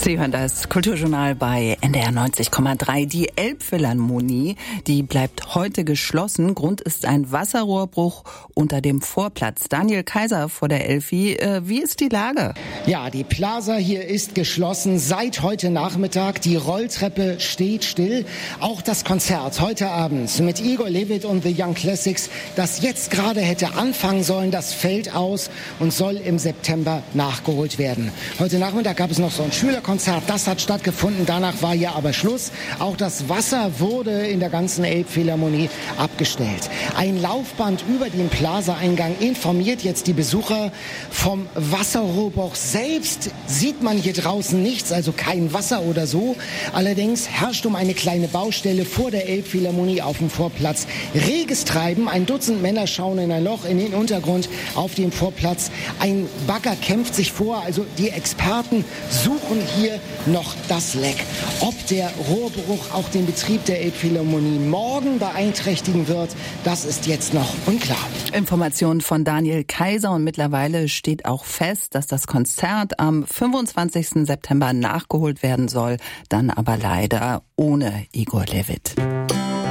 Sie hören das Kulturjournal bei NDR 90,3. Die Elbphilharmonie, die bleibt heute geschlossen. Grund ist ein Wasserrohrbruch unter dem Vorplatz. Daniel Kaiser vor der Elfi. Wie ist die Lage? Ja, die Plaza hier ist geschlossen seit heute Nachmittag. Die Rolltreppe steht still. Auch das Konzert heute Abend mit Igor Levit und The Young Classics, das jetzt gerade hätte anfangen sollen, das fällt aus und soll im September nachgeholt werden. Heute Nachmittag gab es noch so ein Schülerkonzert, das hat stattgefunden, danach war ja aber Schluss. Auch das Wasser wurde in der ganzen Elbphilharmonie abgestellt. Ein Laufband über den Plaza-Eingang informiert jetzt die Besucher vom Wasserrohrbruch. Selbst sieht man hier draußen nichts, also kein Wasser oder so. Allerdings herrscht um eine kleine Baustelle vor der Elbphilharmonie auf dem Vorplatz reges Treiben. Ein Dutzend Männer schauen in ein Loch in den Untergrund auf dem Vorplatz. Ein Bagger kämpft sich vor, also die Experten suchen hier noch das Leck. Ob der Rohrbruch auch den Betrieb der Elbphilharmonie morgen beeinträchtigen wird, das ist jetzt noch unklar. Informationen von Daniel Kaiser, und mittlerweile steht auch fest, dass das Konzert am 25. September nachgeholt werden soll, dann aber leider ohne Igor Levit.